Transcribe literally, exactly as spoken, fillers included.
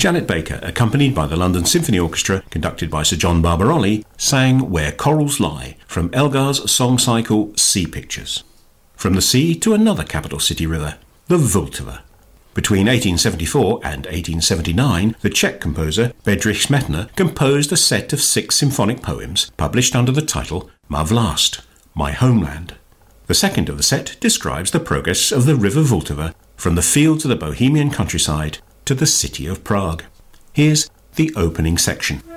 Janet Baker, accompanied by the London Symphony Orchestra, conducted by Sir John Barbarolli, sang Where Corals Lie from Elgar's song cycle Sea Pictures. From the sea to another capital city river, the Vltava. Between eighteen seventy-four and eighteen seventy-nine, the Czech composer Bedřich Smetana composed a set of six symphonic poems published under the title Má vlast, My Homeland. The second of the set describes the progress of the River Vltava from the fields of the Bohemian countryside to the city of Prague. Here's the opening section.